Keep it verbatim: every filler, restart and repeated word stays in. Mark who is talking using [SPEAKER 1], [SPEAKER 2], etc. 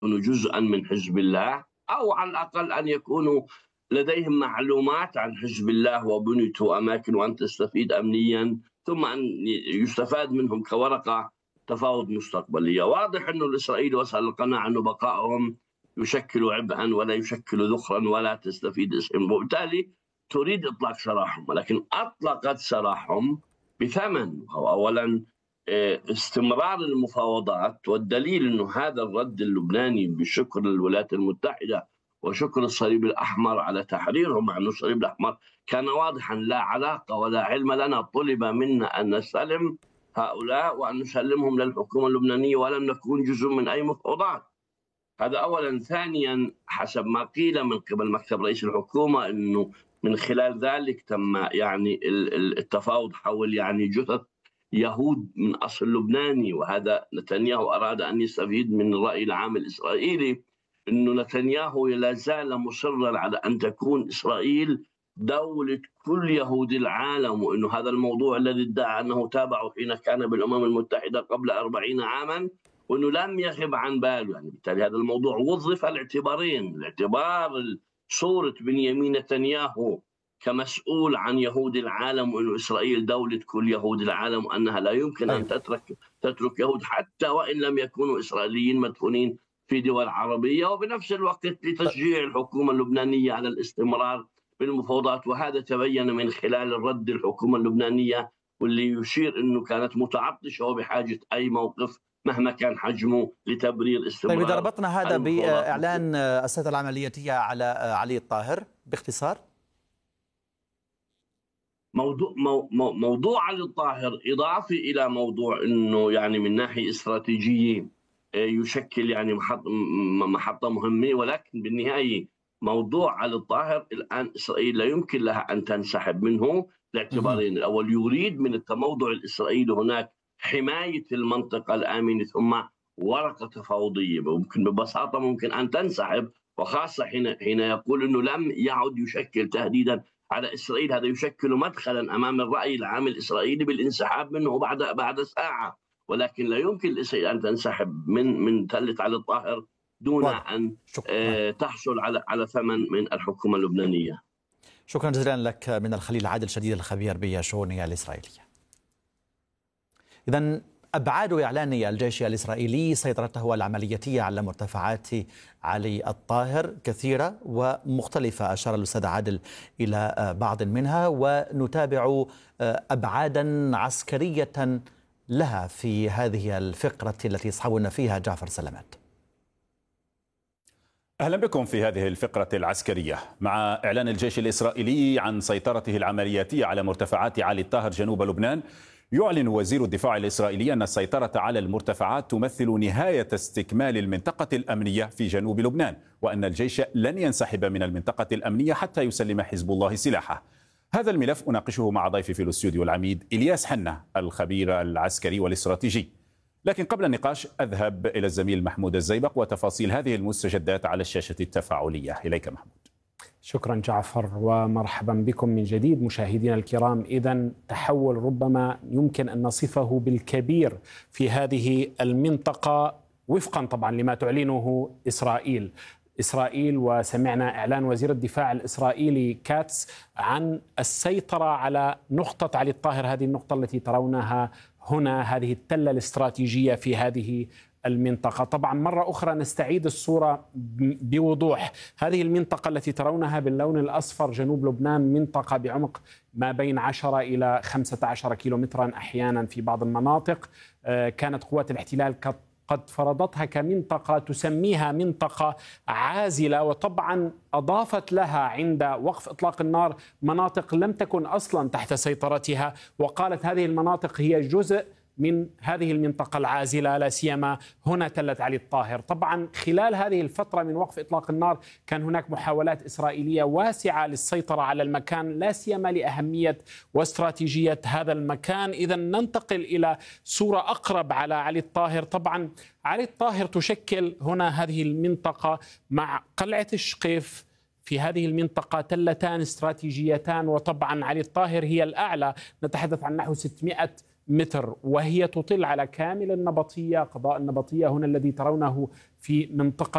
[SPEAKER 1] جزءا من حزب الله، أو على الأقل أن يكونوا لديهم معلومات عن حزب الله وبنيته أماكن، وأن تستفيد أمنيا، ثم أن يستفاد منهم كورقة تفاوض مستقبلية. واضح أن الإسرائيلي وصل القناعة أن بقائهم يشكل عبئا ولا يشكل ذخرا ولا تستفيد اسم، وبالتالي تريد إطلاق سراحهم، ولكن أطلقت سراحهم بثمن. أولا استمرار المفاوضات، والدليل أنه هذا الرد اللبناني بشكر الولايات المتحدة وشكر الصليب الأحمر على تحريرهم، مع أن الصليب الأحمر كان واضحا لا علاقة ولا علم لنا، طلب منا أن نستلم هؤلاء وأن نسلمهم للحكومة اللبنانية ولم نكون جزء من أي مفاوضات. هذا أولا. ثانيا، حسب ما قيل من قبل مكتب رئيس الحكومة أنه من خلال ذلك تم يعني التفاوض حول يعني جثث يهود من أصل لبناني، وهذا نتنياهو أراد أن يستفيد من الرأي العام الإسرائيلي، أنه نتنياهو لا زال مصرا على أن تكون إسرائيل دولة كل يهود العالم، وأنه هذا الموضوع الذي ادعى أنه تابعه حين كان بالأمم المتحدة قبل أربعين عاما وأنه لم يغب عن باله. يعني بالتالي هذا الموضوع وظف الاعتبارين، الاعتبار صورة بنيامين نتنياهو كمسؤول عن يهود العالم، وأن إسرائيل دولة كل يهود العالم، وأنها لا يمكن أن تترك تترك يهود حتى وإن لم يكونوا إسرائيليين مدفونين في دول عربية، وبنفس الوقت لتشجيع الحكومة اللبنانية على الاستمرار بالمفاوضات. وهذا تبين من خلال الرد الحكومة اللبنانية، واللي يشير أنه كانت متعطشة وبحاجة أي موقف مهما كان حجمه لتبرير استمرار.
[SPEAKER 2] طيب إذا ربطنا هذا بإعلان السيطرة العملياتية على علي الطاهر باختصار.
[SPEAKER 1] موضوع مو موضوع علي الطاهر إضافي إلى موضوع أنه يعني من ناحية استراتيجية يشكل يعني محطة محطة مهمة، ولكن بالنهاية موضوع علي الطاهر الآن إسرائيل لا يمكن لها أن تنسحب منه لاعتبارين. الأول، يريد من التموضع الإسرائيلي هناك حماية المنطقة الآمنة، ثم ورقة تفاوضية ممكن ببساطة ممكن أن تنسحب، وخاصة حين حين يقول أنه لم يعد يشكل تهديدا على إسرائيل. هذا يشكل مدخلا أمام الرأي العام الإسرائيلي بالانسحاب منه بعد بعد ساعة، ولكن لا يمكن لإسرائيل أن تنسحب من من تلة علي الطاهر دون أن آه تحصل على على ثمن من الحكومة اللبنانية.
[SPEAKER 2] شكرا جزيلا لك من الخليل عادل شديد الخبير بالشؤون الإسرائيلية. إذن أبعاد إعلان الجيش الإسرائيلي سيطرته العملياتية على مرتفعات علي الطاهر كثيرة ومختلفة، أشار الأستاذ عادل إلى بعض منها، ونتابع أبعادا عسكرية لها في هذه الفقرة التي يصحبنا فيها جعفر سلامات.
[SPEAKER 3] أهلا بكم في هذه الفقرة العسكرية. مع إعلان الجيش الإسرائيلي عن سيطرته العملياتية على مرتفعات علي الطاهر جنوب لبنان، يعلن وزير الدفاع الإسرائيلي أن السيطرة على المرتفعات تمثل نهاية استكمال المنطقة الأمنية في جنوب لبنان، وأن الجيش لن ينسحب من المنطقة الأمنية حتى يسلم حزب الله سلاحه. هذا الملف أناقشه مع ضيفي في الاستوديو العميد إلياس حنة الخبير العسكري والاستراتيجي. لكن قبل النقاش أذهب إلى الزميل محمود الزيبق وتفاصيل هذه المستجدات على الشاشة التفاعلية. إليك محمود.
[SPEAKER 4] شكرا جعفر، ومرحبا بكم من جديد مشاهدينا الكرام. إذن تحول ربما يمكن أن نصفه بالكبير في هذه المنطقة وفقا طبعا لما تعلنه إسرائيل. إسرائيل وسمعنا إعلان وزير الدفاع الإسرائيلي كاتس عن السيطرة على نقطة علي الطاهر، هذه النقطة التي ترونها هنا، هذه التلة الاستراتيجية في هذه المنطقة. طبعا مرة أخرى نستعيد الصورة بوضوح. هذه المنطقة التي ترونها باللون الأصفر جنوب لبنان منطقة بعمق ما بين عشرة إلى خمسة عشر كيلومترا أحيانا في بعض المناطق. كانت قوات الاحتلال قد فرضتها كمنطقة تسميها منطقة عازلة، وطبعا أضافت لها عند وقف إطلاق النار مناطق لم تكن أصلا تحت سيطرتها، وقالت هذه المناطق هي جزء من هذه المنطقة العازلة، لا سيما هنا تلة علي الطاهر. طبعا خلال هذه الفترة من وقف إطلاق النار كان هناك محاولات إسرائيلية واسعة للسيطرة على المكان، لا سيما لأهمية واستراتيجية هذا المكان. إذا ننتقل إلى صورة أقرب على علي الطاهر. طبعا علي الطاهر تشكل هنا هذه المنطقة مع قلعة الشقيف في هذه المنطقة تلتان استراتيجيتان، وطبعا علي الطاهر هي الأعلى، نتحدث عن نحو ستمائة متر، وهي تطل على كامل النبطية. قضاء النبطية هنا الذي ترونه في منطقة